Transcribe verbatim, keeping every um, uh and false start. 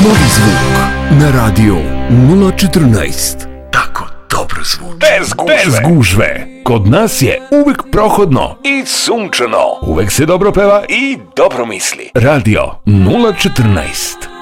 Novi zvuk na radio nula četrnaest. Tako dobro zvuči. Bez gužve. Bez gužve. Kod nas je uvek prohodno i sunčano. Uvek se dobro peva i dobro misli. Radio nula četrnaest.